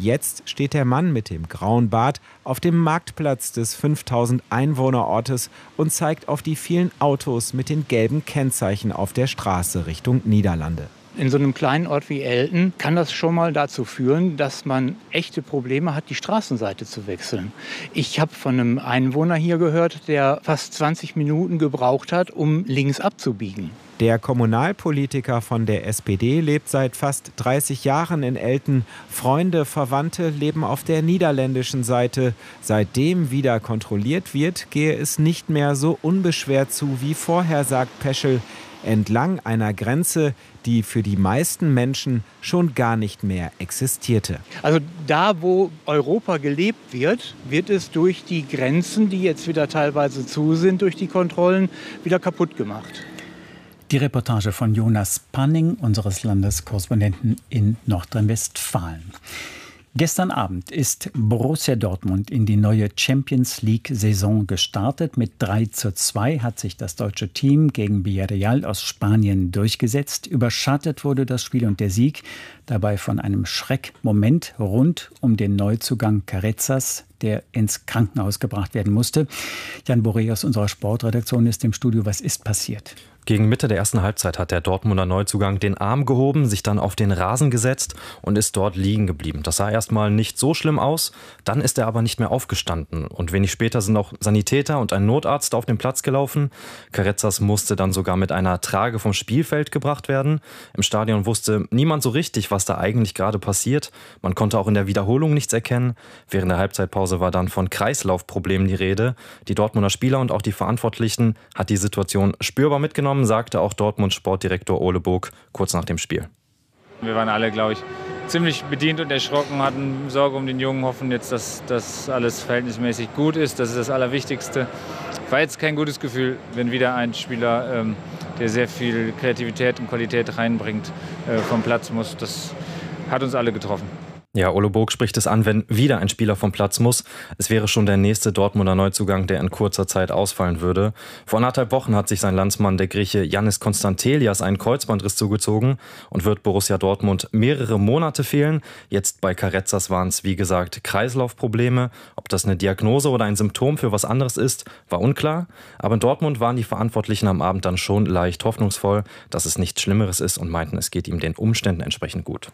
Jetzt steht der Mann mit dem grauen Bart auf dem Marktplatz des 5000 Einwohnerortes und zeigt auf die vielen Autos mit den gelben Kennzeichen auf der Straße Richtung Niederlande. In so einem kleinen Ort wie Elten kann das schon mal dazu führen, dass man echte Probleme hat, die Straßenseite zu wechseln. Ich habe von einem Einwohner hier gehört, der fast 20 Minuten gebraucht hat, um links abzubiegen. Der Kommunalpolitiker von der SPD lebt seit fast 30 Jahren in Elten. Freunde, Verwandte leben auf der niederländischen Seite. Seitdem wieder kontrolliert wird, gehe es nicht mehr so unbeschwert zu wie vorher, sagt Peschel. Entlang einer Grenze, die für die meisten Menschen schon gar nicht mehr existierte. Also da, wo Europa gelebt wird, wird es durch die Grenzen, die jetzt wieder teilweise zu sind, durch die Kontrollen, wieder kaputt gemacht. Die Reportage von Jonas Panning, unseres Landeskorrespondenten in Nordrhein-Westfalen. Gestern Abend ist Borussia Dortmund in die neue Champions-League-Saison gestartet. Mit 3:2 hat sich das deutsche Team gegen Villarreal aus Spanien durchgesetzt. Überschattet wurde das Spiel und der Sieg dabei von einem Schreckmoment rund um den Neuzugang Carezas, der ins Krankenhaus gebracht werden musste. Jan Boré aus unserer Sportredaktion ist im Studio. Was ist passiert? Gegen Mitte der ersten Halbzeit hat der Dortmunder Neuzugang den Arm gehoben, sich dann auf den Rasen gesetzt und ist dort liegen geblieben. Das sah erstmal nicht so schlimm aus, dann ist er aber nicht mehr aufgestanden. Und wenig später sind auch Sanitäter und ein Notarzt auf den Platz gelaufen. Carezas musste dann sogar mit einer Trage vom Spielfeld gebracht werden. Im Stadion wusste niemand so richtig, was da eigentlich gerade passiert. Man konnte auch in der Wiederholung nichts erkennen. Während der Halbzeitpause war dann von Kreislaufproblemen die Rede. Die Dortmunder Spieler und auch die Verantwortlichen hat die Situation spürbar mitgenommen, sagte auch Dortmunds Sportdirektor Ole Burg kurz nach dem Spiel. Wir waren alle, glaube ich, ziemlich bedient und erschrocken, hatten Sorge um den Jungen, hoffen jetzt, dass das alles verhältnismäßig gut ist. Das ist das Allerwichtigste. War jetzt kein gutes Gefühl, wenn wieder ein Spieler, der sehr viel Kreativität und Qualität reinbringt, vom Platz muss. Das hat uns alle getroffen. Ja, Ole Burg spricht es an, wenn wieder ein Spieler vom Platz muss. Es wäre schon der nächste Dortmunder Neuzugang, der in kurzer Zeit ausfallen würde. Vor 1,5 Wochen hat sich sein Landsmann, der Grieche Yannis Konstantelias, einen Kreuzbandriss zugezogen und wird Borussia Dortmund mehrere Monate fehlen. Jetzt bei Carezas waren es, wie gesagt, Kreislaufprobleme. Ob das eine Diagnose oder ein Symptom für was anderes ist, war unklar. Aber in Dortmund waren die Verantwortlichen am Abend dann schon leicht hoffnungsvoll, dass es nichts Schlimmeres ist und meinten, es geht ihm den Umständen entsprechend gut.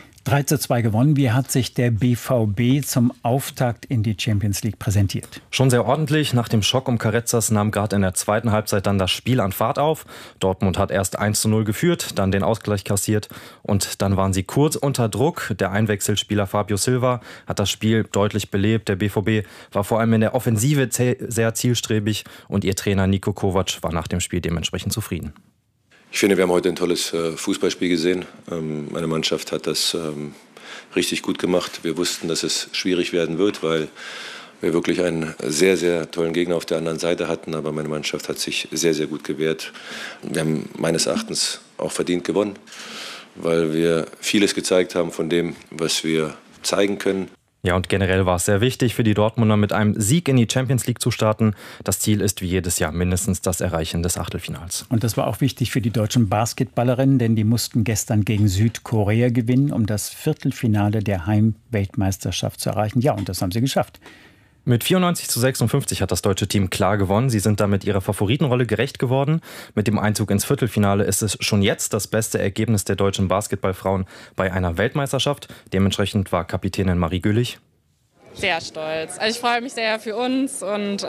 3:2 gewonnen. Wie hat sich der BVB zum Auftakt in die Champions League präsentiert? Schon sehr ordentlich. Nach dem Schock um Carezas nahm gerade in der zweiten Halbzeit dann das Spiel an Fahrt auf. Dortmund hat erst 1:0 geführt, dann den Ausgleich kassiert und dann waren sie kurz unter Druck. Der Einwechselspieler Fabio Silva hat das Spiel deutlich belebt. Der BVB war vor allem in der Offensive sehr zielstrebig und ihr Trainer Niko Kovac war nach dem Spiel dementsprechend zufrieden. Ich finde, wir haben heute ein tolles Fußballspiel gesehen. Meine Mannschaft hat das richtig gut gemacht. Wir wussten, dass es schwierig werden wird, weil wir wirklich einen sehr, sehr tollen Gegner auf der anderen Seite hatten. Aber meine Mannschaft hat sich sehr, sehr gut gewehrt. Wir haben meines Erachtens auch verdient gewonnen, weil wir vieles gezeigt haben von dem, was wir zeigen können. Ja, und generell war es sehr wichtig für die Dortmunder, mit einem Sieg in die Champions League zu starten. Das Ziel ist wie jedes Jahr mindestens das Erreichen des Achtelfinals. Und das war auch wichtig für die deutschen Basketballerinnen, denn die mussten gestern gegen Südkorea gewinnen, um das Viertelfinale der Heimweltmeisterschaft zu erreichen. Ja, und das haben sie geschafft. Mit 94:56 hat das deutsche Team klar gewonnen. Sie sind damit ihrer Favoritenrolle gerecht geworden. Mit dem Einzug ins Viertelfinale ist es schon jetzt das beste Ergebnis der deutschen Basketballfrauen bei einer Weltmeisterschaft. Dementsprechend war Kapitänin Marie Gülich sehr stolz. Also ich freue mich sehr für uns und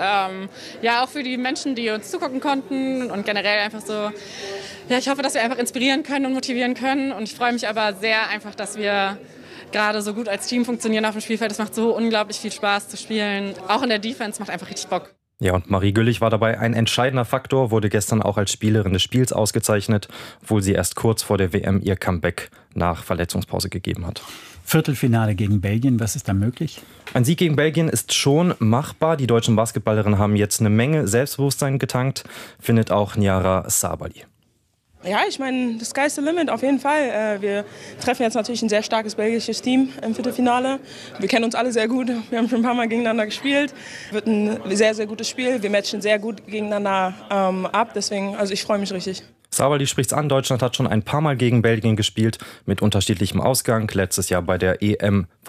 ja auch für die Menschen, die uns zugucken konnten und generell einfach so. Ja, ich hoffe, dass wir einfach inspirieren können und motivieren können. Und ich freue mich aber sehr einfach, dass wir gerade so gut als Team funktionieren auf dem Spielfeld. Es macht so unglaublich viel Spaß zu spielen. Auch in der Defense macht einfach richtig Bock. Ja, und Marie Gülich war dabei ein entscheidender Faktor, wurde gestern auch als Spielerin des Spiels ausgezeichnet, obwohl sie erst kurz vor der WM ihr Comeback nach Verletzungspause gegeben hat. Viertelfinale gegen Belgien, was ist da möglich? Ein Sieg gegen Belgien ist schon machbar. Die deutschen Basketballerinnen haben jetzt eine Menge Selbstbewusstsein getankt, findet auch Niara Sabali. Ja, ich meine, das sky's the limit auf jeden Fall. Wir treffen jetzt natürlich ein sehr starkes belgisches Team im Viertelfinale. Wir kennen uns alle sehr gut. Wir haben schon ein paar Mal gegeneinander gespielt. Wird ein sehr, sehr gutes Spiel. Wir matchen sehr gut gegeneinander ab. Deswegen, also ich freue mich richtig. Sabali spricht's an. Deutschland hat schon ein paar Mal gegen Belgien gespielt mit unterschiedlichem Ausgang. Letztes Jahr bei der EM